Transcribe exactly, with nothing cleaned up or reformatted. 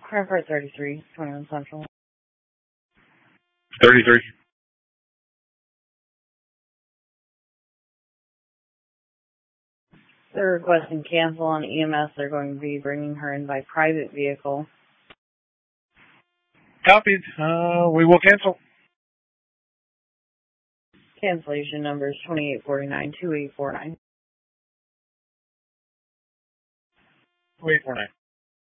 Cranford thirty-three, twenty-one Central. thirty-three. They're requesting cancel on E M S. They're going to be bringing her in by private vehicle. Copied. Uh, we will cancel. Cancellation number is twenty-eight forty-nine, two eight four nine. two eight four nine.